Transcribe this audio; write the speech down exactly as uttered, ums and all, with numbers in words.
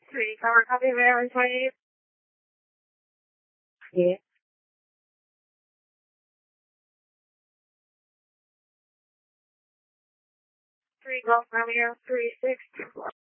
Three, cover copy, Maryland twenty-eight. Yeah. Three, Golf Romeo, three, six.